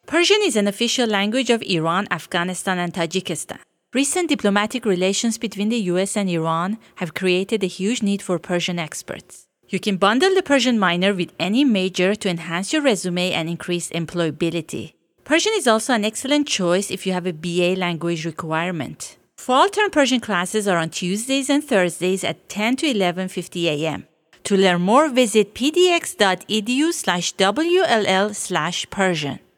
Persian is an official language of Iran, Afghanistan, and Tajikistan. Recent diplomatic relations between the US and Iran have created a huge need for Persian experts. You can bundle the Persian minor with any major to enhance your resume and increase employability. Persian is also an excellent choice if you have a BA language requirement. Fall term Persian classes are on Tuesdays and Thursdays at 10 to 11:50 a.m. To learn more, visit pdx.edu/WLL/Persian.